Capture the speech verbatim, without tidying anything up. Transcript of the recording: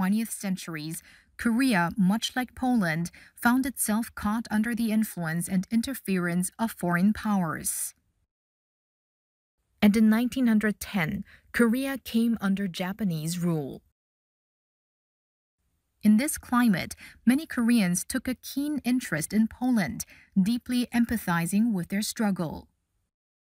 twentieth centuries, Korea, much like Poland, found itself caught under the influence and interference of foreign powers. And in nineteen ten, Korea came under Japanese rule. In this climate, many Koreans took a keen interest in Poland, deeply empathizing with their struggle.